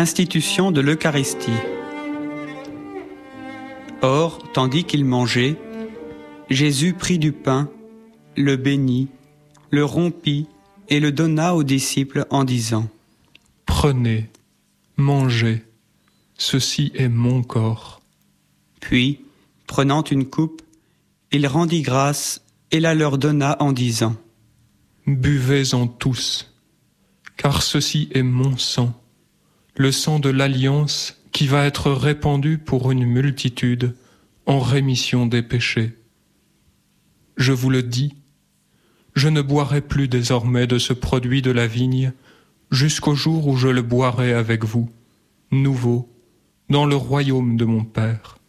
Institution de l'Eucharistie. Or, tandis qu'il mangeait, Jésus prit du pain, le bénit, le rompit et le donna aux disciples en disant : Prenez, mangez, ceci est mon corps. Puis, prenant une coupe, il rendit grâce et la leur donna en disant : Buvez-en tous, car ceci est mon sang, le sang de l'alliance qui va être répandu pour une multitude en rémission des péchés. Je vous le dis, je ne boirai plus désormais de ce produit de la vigne jusqu'au jour où je le boirai avec vous, nouveau, dans le royaume de mon Père.